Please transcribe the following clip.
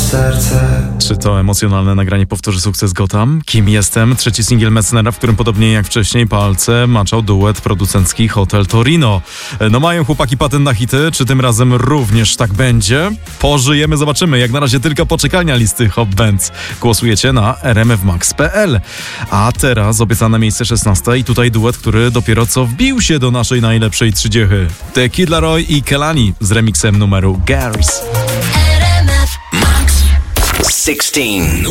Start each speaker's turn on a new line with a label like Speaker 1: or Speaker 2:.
Speaker 1: serce.
Speaker 2: Czy to emocjonalne nagranie powtórzy sukces Gotham? Kim jestem? Trzeci singiel Messnera, w którym podobnie jak wcześniej palce maczał duet producencki Hotel Torino. No mają chłopaki patent na hity, czy tym razem również tak będzie? Pożyjemy, zobaczymy. Jak na razie tylko poczekalnia listy Hot Bands. Głosujecie na rmfmax.pl. A teraz obiecane miejsce 16 i tutaj duet, który dopiero co wbił się do naszej najlepszej 30. The Kid Laroi i Kelani z remixem numeru Gary's.
Speaker 3: RMF Max 16.